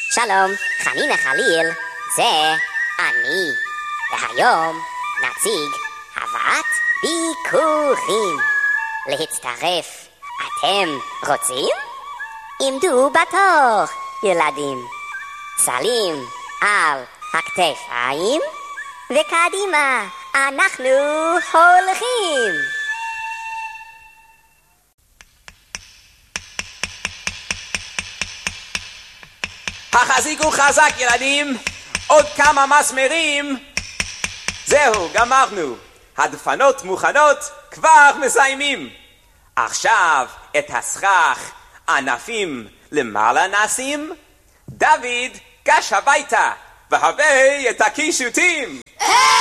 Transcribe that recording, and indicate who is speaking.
Speaker 1: שלום, חנינה חליל, זה אני. והיום נציג הבאת ביקורים. להצטרף, אתם רוצים? עמדו בתור, ילדים. סלים על הכתפיים, וקדימה, אנחנו הולכים.
Speaker 2: החזיקו חזק ילדים, עוד כמה מסמרים. זהו, גמרנו. הדפנות מוכנות, כבר מסיימים. עכשיו את הסכך ענפים למעלה נשים. דוד, גש הביתה והביא את הקישוטים.